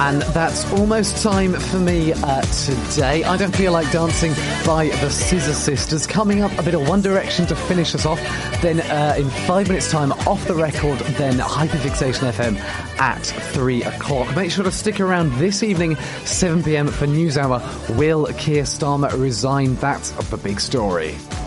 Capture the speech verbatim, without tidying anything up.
And that's almost time for me uh, today. I Don't Feel Like Dancing by the Scissor Sisters. Coming up, a bit of One Direction to finish us off. Then uh, in five minutes' time, Off the Record, then Hyperfixation F M at three o'clock. Make sure to stick around this evening, seven p.m. for NewsHour. Will Keir Starmer resign? That's the big story.